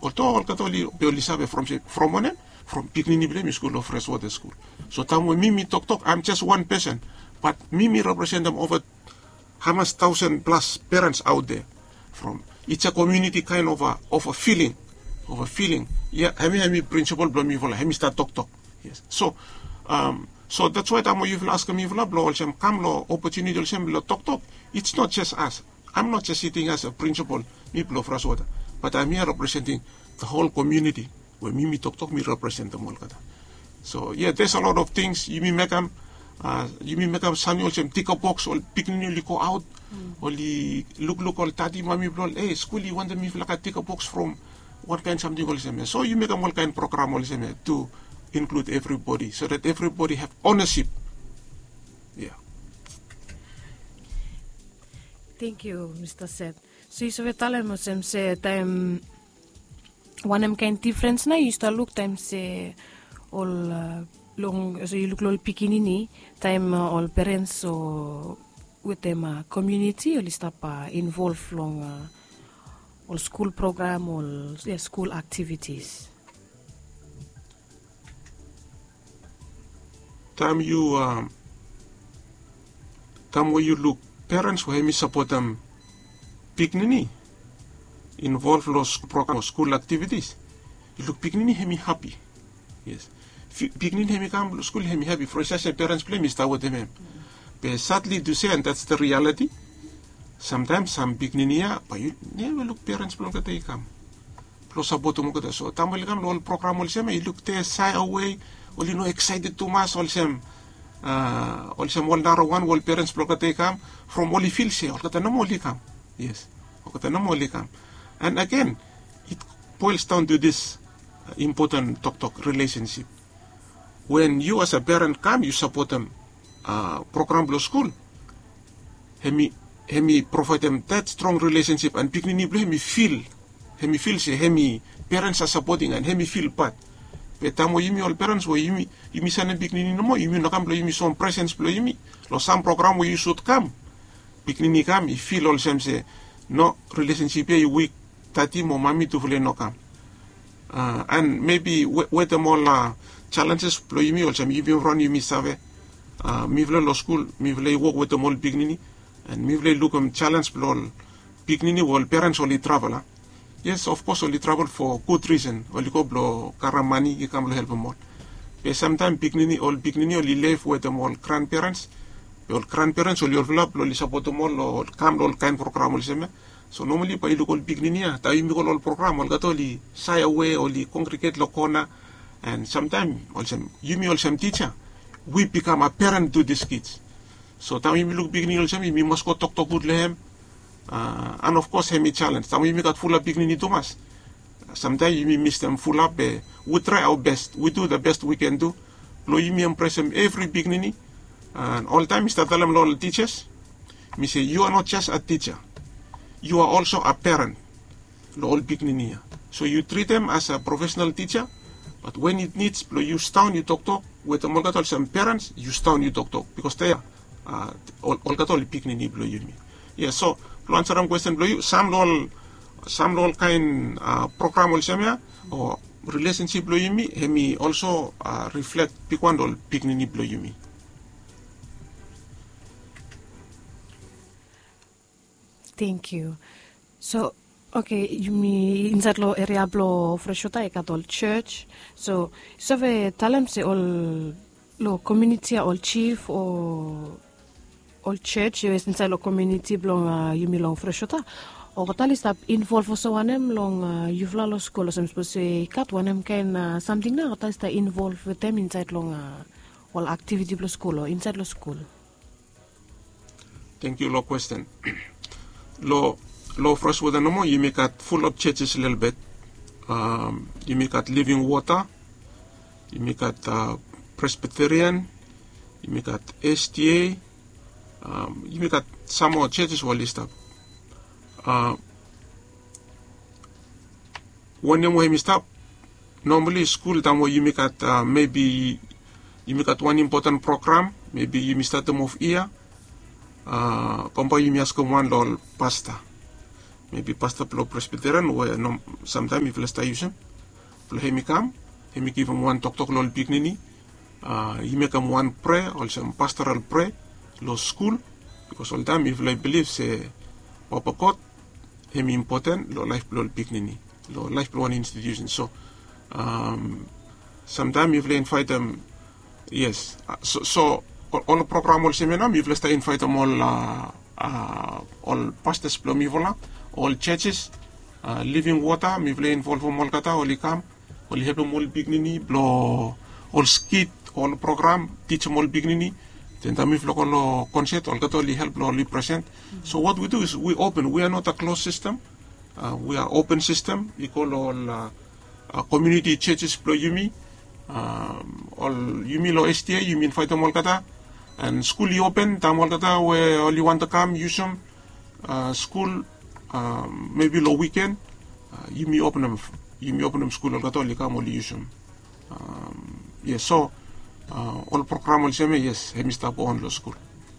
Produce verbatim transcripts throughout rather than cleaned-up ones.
Although all katoli beolisabe from from one from Piknini Blame School of Freshwater School. So tamu mimi tok tok, I'm just one person, but mimi represent them over how much thousand plus parents out there. From it's a community kind of a of a feeling, of a feeling. Yeah, hemi hemi principal blami vola hemi start tok tok. Yes. So um so that's why tamu you will ask me vola blo olsem kam lo opportunity olsem lo tok tok. It's not just us. I'm not just sitting as a principal mi blo Freshwater, but I'm here representing the whole community. Where mimi tok tok mi represent them all kata. So yeah, there's a lot of things. You may make them, uh, you may make them Samuel some tick a box or picking you go out, or look look all tati mami bro. Hey, school you want them if like a tick a box from what kind something all same. So you make them all kind program all same to include everybody, so that everybody have ownership. Yeah. Thank you, Mister Seth. So you said tell me some say time. One of kind difference na used to look time say all uh, long so you look all pikinini time uh, all parents so with them uh, community or stop uh, involved long uh, all school program or yeah, school activities. Time you um, time where you look parents where me support them pikinini. Involve los program or school activities. You look Piknini hemi happy. Yes. Piknini hemi come school hemi happy. For example, parents play Mister with them. But sadly to say, and that's the reality. Sometimes some Pikninia, but you never look parents play that they come. Plus about to mukata. So tamil come all program all same. You look there shy away. All you know excited too much. All same. Uh, all same all narrow one. All parents play that they come from all feel say. All kata no more come. Yes. All kata no more come. And again, it boils down to this uh, important talk-talk relationship. When you as a parent come, you support them uh, program below school. Hemi, hemi provide them that strong relationship and Piknini blo hemi feel, hemi feel say hemi parents are supporting and hemi feel part. But tamo yumi all parents wo yumi yumi sana Piknini no mo yumi no kam blo yumi some presence blo yumi. Lo some program where you should come. Piknini come, you feel all same say no relationship here you weak. Tati mo mami tu fule no kam. Uh, and maybe with them all uh, challenges plo yumi also mi yumi run yumi save. Uh, mi vle lo school, mi vle work with them all Piknini, and mi vle look um challenge plo Piknini all parents only travel. Huh? Yes, of course only travel for good reason. Only go blo karamani you can help them all. But sometimes Piknini all Piknini only live with them all grandparents. All grandparents only develop only support them all or come all kind program all same. So normally pa ilu kol Pikninia, tayo mi kol all program, all gato li shy away, or li congregate lo kona, and sometimes also you me also teacher, we become a parent to these kids. So tayo mi look Piknini also mi must go talk talk good lehem, uh, and of course hemi challenge. Tayo mi got full of Piknini too much. Sometimes you miss them full up. Uh, we try our best. We do the best we can do. Lo you me impress them every Piknini, and all time Mister tell them all teachers. Me say you are not just a teacher. You are also a parent, all Pikninia. So you treat them as a professional teacher, but when it needs, you stand, you talk talk with the Molgatol some parents, you stand, you talk talk because they are uh, all Molgatol Piknini blow you me. Yeah, so to answer them question blow you some all some all kind uh, program also or relationship blow you me. Hemi also uh, reflect Pikwandol Piknini blow you me. Thank you. So, okay, you mean inside lo area blo Freshwater ekatol church. So, so we tell them say all lo community all chief or all church you inside lo community blo uh, you mean lo Freshwater. O tali stop involved so wanem long uh, you fla lo school so suppose say kat wanem kind uh, something na tali stop involved with them inside long uh, all activity blo school or inside lo school. Thank you, lo question. Lo, lo Freshwater no more, you make it full of churches a little bit. Um, you make it Living Water. You make it uh, Presbyterian. You make it S T A. Um, you make it some more churches will list up. Uh, when you stop, normally school time where you make it uh, maybe you make it one important program. Maybe you start them off here. Uh, kompa you ask one lol pastor. maybe pastor plo Presbyterian, where no, sometime if let's use him, plo hemi come, hemi give him one talk talk lol pignini, uh, he make him one prayer, also pastoral prayer, lo school, because all time if I believe say, papa kot, hemi important, lo life lol pignini, lo life one institution. So, um, sometime if they invite them, yes, uh, so, so all the program all seminar, if let's invite them all, uh, uh, all pastors plo mi vola, all churches, uh, living water, mi vle involve all kata, all ikam, all help them all pignini, blo, all skit, all program, teach them all pignini, then tam if all concert, all kata all help, all present. Mm-hmm. So what we do is we open, we are not a closed system, uh, we are open system, we call all uh, uh, community churches plo yumi, um, all yumi lo S T A, yumi invite them all kata, and school you open, tam all kata where all you want to come, use them, uh, school, um, maybe low weekend, uh, you may open them, you may open them school, or only come only use them. Um, yes, so, uh, all program will say, yes, he stop on the school.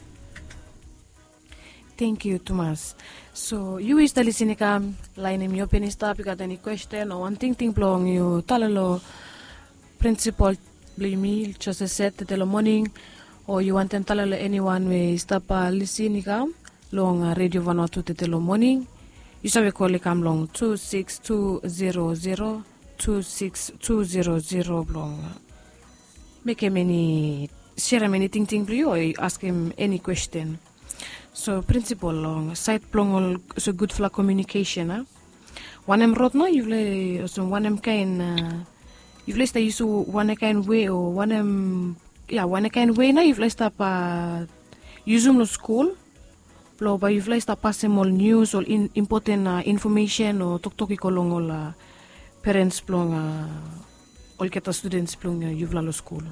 Thank you, Thomas. So, you is the listening come, line in your penny stop, you got any question or one thing, thing blong, you talalo principal, blame me, just a set the morning, or you want them talalo anyone, we stop uh, listening come, long uh, radio one or two the morning. You sabi call come long two six two zero zero two six two zero zero long. Make him any share him anything thing to you or you ask him any question. So principle long side plong so good for communication. Huh? One em rot no you lay so one em kind uh, you lay stay so one kind way or one em yeah one kind way na you lay stop uh, use no school. Plo ba you've like pass all news or in, important uh, information or tok tok ikolong all uh, parents plong uh, all keta students plong uh, you've lo school.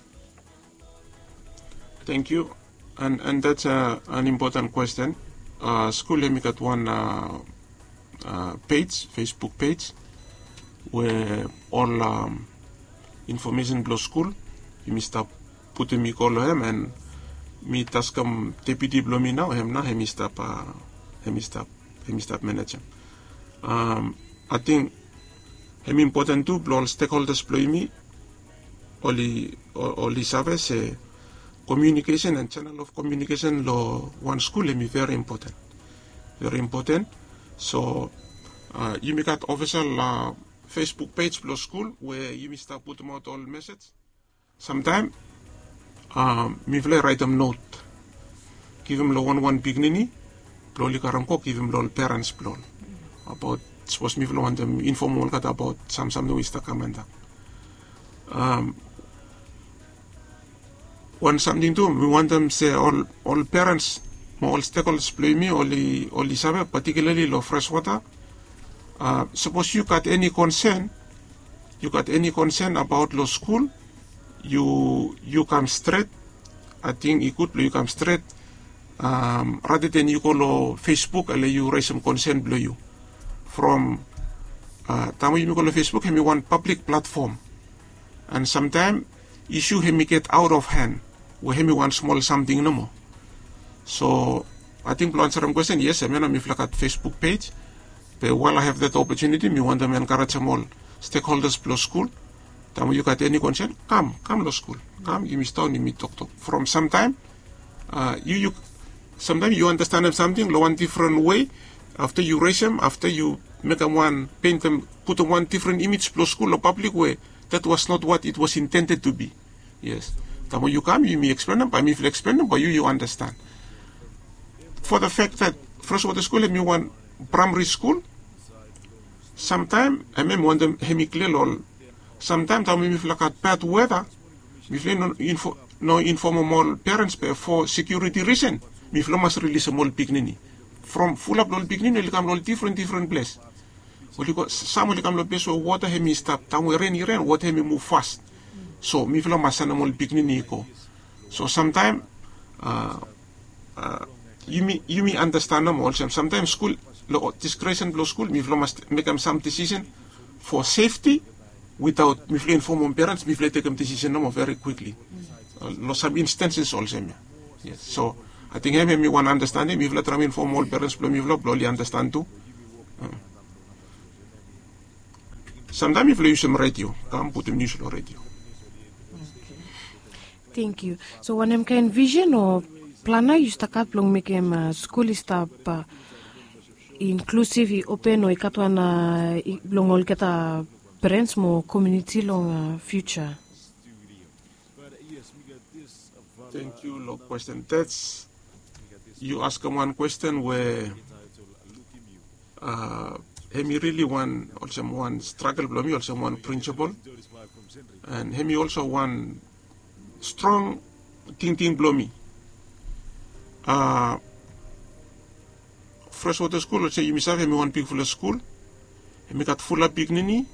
Thank you, and and that's uh, an important question. Uh, school let me got one uh, uh, page, Facebook page, where all um, information below school you must put me call him and. Mi taskam deputy blomi now hem na hemi stop uh, hemi stop hemi stop manager. Um, I think hemi important too blow stakeholders blow me only only service se communication and channel of communication lo one school hemi very important very important. So uh, you make that official uh, Facebook page blow school where you may start put them out all message. Sometime Um, mi vle write them note. Give him lo one one pignini, lo li karamko, give him lo parents plol. About, suppose mi vle want them inform all kat about some some no ista kamanda. Um, one something too, we want them say all all parents, all stakeholders play me, only only sabe, particularly lo fresh water. Uh, suppose you got any concern, you got any concern about lo school, you you come straight. I think it could you come straight um, rather than you go to Facebook and you raise some concern below you from uh, time you go to Facebook and you want public platform and sometime issue him get out of hand where him want small something no more. So I think to answer the question, yes, I mean I'm if like at Facebook page, but while I have that opportunity, me want them encourage some all stakeholders plus school. Time you got any concern, come, come to school, come, you must talk, you must talk, talk. From sometime, uh, you, you, sometimes you understand them something, lo one different way, after you raise them, after you make them one, paint them, put them one different image, plus school or public way, that was not what it was intended to be. Yes. Time you come, you may explain them, but if you explain them, but you, you understand. For the fact that, first of the school, me one primary school, sometime, I mean, want them, hemi clear all, sometimes I mean, if like at bad weather, if no info, no inform more parents for security reason, if no must release a more pignini. From full up all pignini, will come all different different place. Well, you got some will come to place where water hemi stop, time where rain rain, water hemi move fast. So if no must send a more pignini go. So sometimes, uh, uh, you may you may understand them also. Sometimes school, discretion below school, if no must make them some decision for safety. Without me inform parents, me take them decision no very quickly. Uh, some instances also. Yes. So I think I me one understanding. Me let them inform all parents, me vlog, blowly understand too. Uh. Sometimes if you use some radio, come put them news radio. Okay. Thank you. So when I'm kind vision or plana you stakat long make him uh, school stop uh, inclusive i open o ikatwana longol keta parents mo community long uh, future. Thank you, long question. That's you ask one question where uh, Hemi really one also one struggle below me, also one principle, and Hemi also one strong thinking below me. Uh, Freshwater School, let's say you miss Hemi one big full of school, Hemi got full of big nini.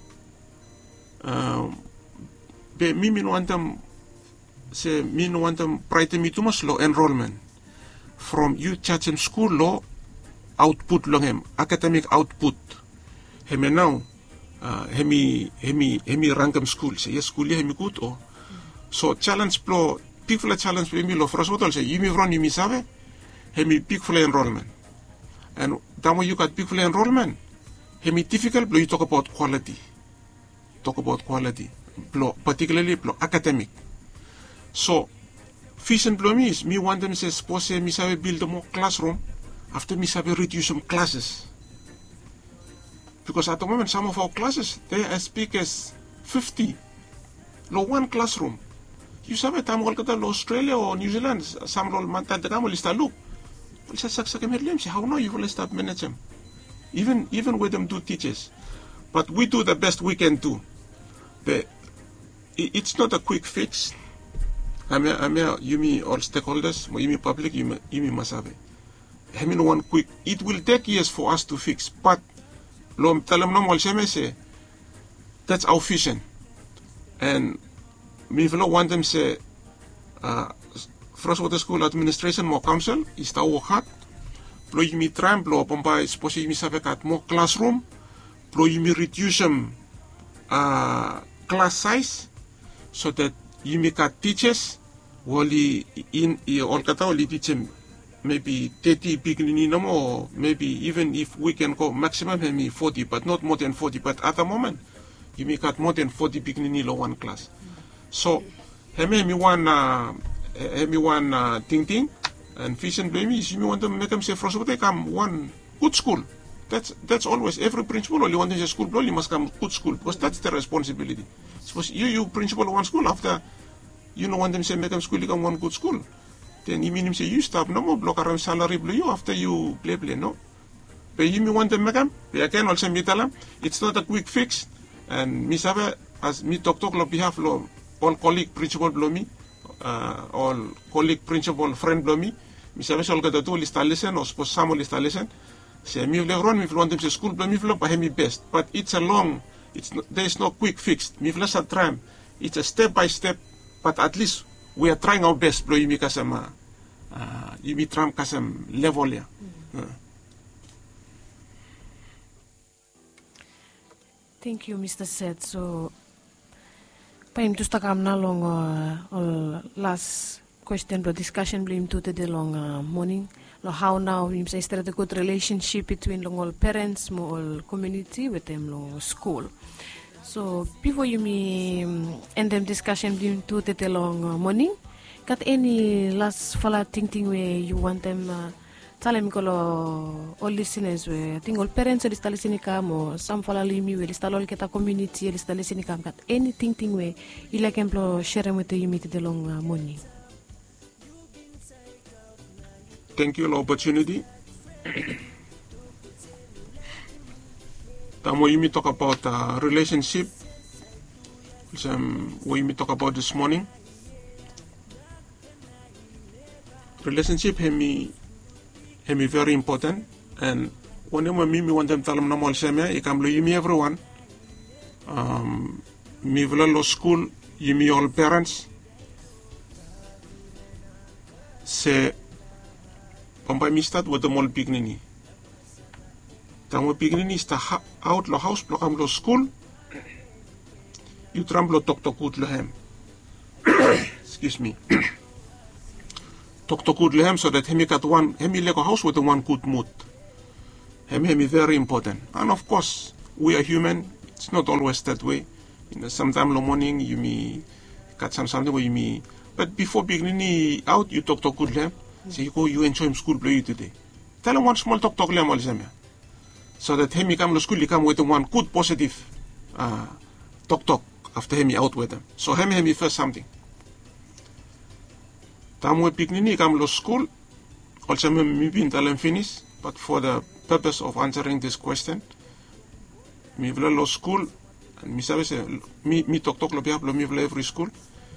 Um, be me me want them say me no want them pride me too much low enrollment from you church and school law output long him academic output hemi now uh, hemi hemi hemi rankum school say yes school hemi good or so challenge plo big full challenge me lo first what say you me run you me sabe hemi big full enrollment and damo you got big full enrollment hemi difficult blow you talk about quality talk about quality blow particularly blow academic. So, vision blow me is me want them say suppose me sabe build a more classroom after me sabe reduce some classes. Because at the moment some of our classes they are as big as fifty. Lo one classroom. You sabe tam wal kata lo Australia or New Zealand some role manta de kamo lista look. Well sa sak sak merlem say how no you will start manage them. Even even with them do teachers. But we do the best we can do. But it's not a quick fix. I'm here, I'm here, you mean all stakeholders, you mean public, you mean, you mean Masabe. I mean one quick, it will take years for us to fix, but lo talam no molseme say that's our vision. And me velo want them say uh Freshwater School administration more council is ta work hard. Plo you me try plo pompa suppose you me sabe kat more classroom, plo you me reduce them uh class size so that you make kat teachers wali in all kata wali teach maybe thirty beginning no more, maybe even if we can go maximum maybe forty, but not more than forty. But at the moment, you make cut more than forty beginning in one class. So, hemi me one, uh, hemi one uh, thing thing, and vision blame is you want to make them say first they come one good school. That's that's always every principal only want to say school, only must come good school because that's the responsibility. Suppose you you principal of one school after. You know want them say make them school become one good school. Then you mean him say you stop no more block around salary blue you after you play play no. But you me want them make them. But again also me tell them it's not a quick fix. And me sabe as me talk talk on behalf of all colleague principal below me, uh, all colleague principal friend below me. Me sabe so get to list listen or suppose some list listen. Say me will run me want them say school below me flow by me best. But it's a long. It's no, there is no quick fix. Me flash a tram. It's a step by step. But at least we are trying our best. Blow you make us some, uh, you be tram kasam level ya. Thank you, Mister Seth. So, paim tu stakam na long uh, last question, but discussion blame to the long uh, morning. Lo how now we say start a good relationship between long all parents, mo all community with them long school. So before you me um, end them discussion blame to the long uh, morning, got any last follow thing thing where you want them. Uh, Tell them all listeners we think all parents are listening kam or some follow me we listen all kita community are listening kam kat anything thing we you like emplo share with you meet the long uh, morning. Thank you for the opportunity. Tamo you me talk about uh, relationship. Some we me talk about this morning. Relationship hemi hemi very important, and whenever me me want them tell them normal same I come you me everyone. Um, me vela law school you me all parents. Say pampai mi start with the mall pignini. Tamo pignini sta ha out lo house lo kam lo school. You tramblo tok tok good lehem. Excuse me. Tok tok good lehem so that hemi got one hemi lego house with the one good mood. Hemi hemi very important. And of course, we are human. It's not always that way. You know, sometimes in the morning you may catch some something where you may. But before beginning out, you talk to good them. Say you go, you enjoy school play you today. Tell them one small talk talk them all so that hemi come to school, he come with one good positive uh, talk talk after hemi out with them. So hemi hemi first something. Time we beginning come to school, also maybe tell them finish. But for the purpose of answering this question, me vla lo school, and me sabe se me me talk talk lo piablo me vla every school.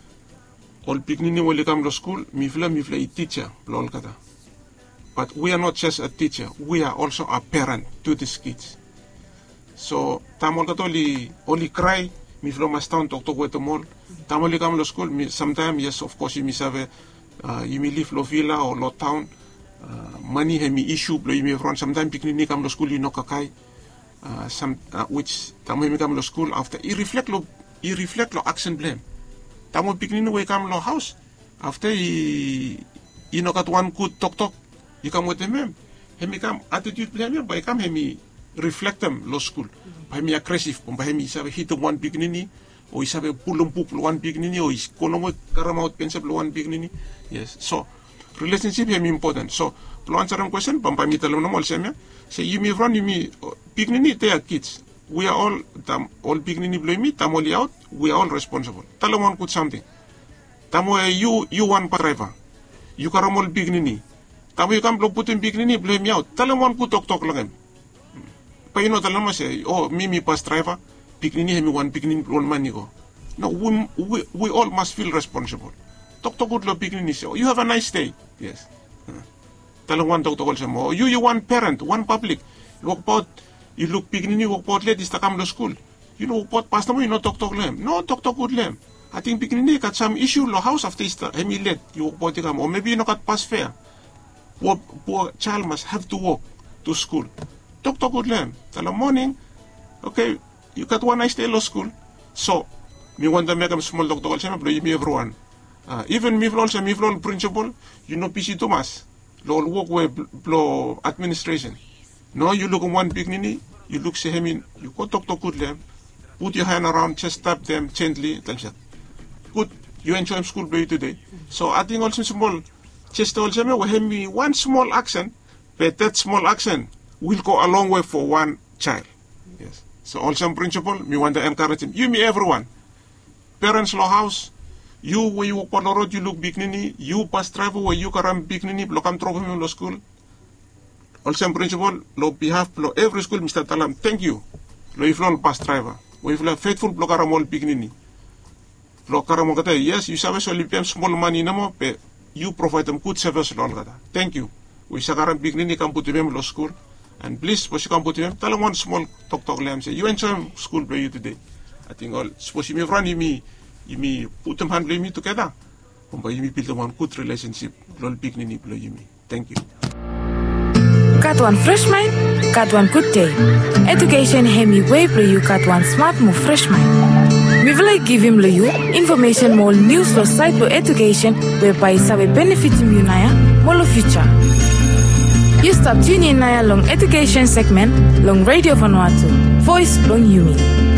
All beginning when come to school, me vla me vla a teacher lo kata. But we are not just a teacher, we are also a parent to these kids. So tamol kata only only cry, me vla mas town talk talk with them all. Tamol come to school, me sometimes yes of course you me sabe uh, you me live lo villa or lo town. Uh, money hemi issue blow you me from sometimes picnic ni come to school you know kakai uh, some uh, which tamo hemi come to school after you reflect lo you reflect lo action blame tamo picnic we come lo house after you you know got one good talk talk you come with them hemi come attitude blame by come hemi reflect them lo school by hemi aggressive by hemi sabe hit one picnic ni o isabe pulum pupul one picnic ni o is kono karamaut pensable one picnic yes so relationship is important. So, to answer the question, Pampa mi tell them all same. Say you me run you me picnic they are kids. We are all tam all picnic blow me tam all out. We are all responsible. Tell them one put something. Tamo you you one driver. You karam all picnic. Tamo you come blow put in picnic blow me out. Tell them one put talk talk lang. But you know tell them say oh me me bus driver picnic me one picnic all money go. No we we we all must feel responsible. Talk to good lo picnic. You have a nice day. Yes. Uh, Tell one talk to also more. You you one parent, one public. You walk about, you look picnic, you walk about ladies to come to school. You know what past you know talk to them. No talk to good them. I think picnic got some issue lo house after Easter. Hemi late you walk about come or maybe you know got pass fair. Poor poor child must have to walk to school. Talk to good them. Tell them morning. Okay, you got one nice day lo school. So me want to make them small talk to also blow me everyone. Uh, even me also me principal, you know P C Thomas, lo work with blow administration. No, you look at one picnic, you look say him in, you go talk to good them, put your hand around, just tap them gently, tell them, good, you enjoy school play today. So I think also small, just also me we have me one small action, but that small action will go a long way for one child. Yes. So also principal, me want to encourage him. You me everyone, parents law house. You where you walk on the road, you look picnic. You bus driver where you karam picnic. Lo come throw him in the school. Also, principal, lo behalf lo every school, Mister Talam, thank you. Lo if lo bus driver, lo if lo faithful lo karam all picnic. Lo karam mo kata yes, you service only pay small money namo, but you provide them good service lo kata. Thank you. We sa karam picnic come put him lo school, and please, suppose you come put him. Tell him one small talk talk lam say you enjoy school play you today. I think all suppose you me run you me. You me put them hand me together. You me build one good relationship. Lol picnic blow you me. Thank you. Got one fresh mind, got one good day. Education hemi way play you got one smart move fresh mind. We will like give him you information more news for site for education whereby sabe benefit him you naya more future. You stop tuning in naya long education segment long radio Vanuatu. Voice long you me.